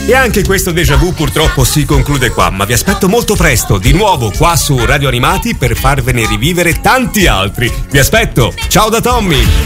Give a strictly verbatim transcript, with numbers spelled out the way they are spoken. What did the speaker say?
E anche questo déjà vu purtroppo si conclude qua, ma vi aspetto molto presto, di nuovo qua su Radio Animati per farvene rivivere tanti altri. Vi aspetto, ciao da Tommy!